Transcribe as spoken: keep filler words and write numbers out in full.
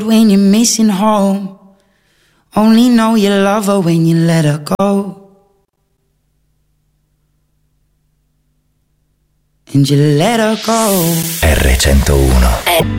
when you're missing home. Only know you love her when you let her go. And you let her go. R centouno